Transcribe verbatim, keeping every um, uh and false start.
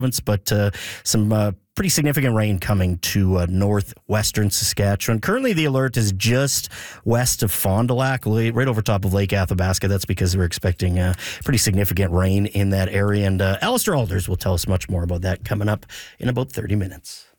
but uh, some uh, pretty significant rain coming to uh, northwestern Saskatchewan. Currently, the alert is just west of Fond du Lac, right over top of Lake Athabasca. That's because we're expecting uh, pretty significant rain in that area. And uh, Alistair Alders will tell us much more about that coming up in about thirty minutes.